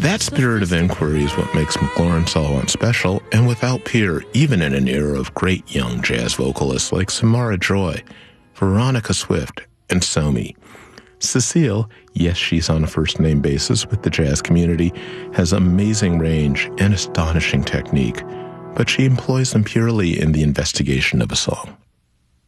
That spirit of inquiry is what makes McLaurin Salawat special and without peer, even in an era of great young jazz vocalists like Samara Joy, Veronica Swift, and Somi. Cecile, yes, she's on a first-name basis with the jazz community, has amazing range and astonishing technique, but she employs them purely in the investigation of a song.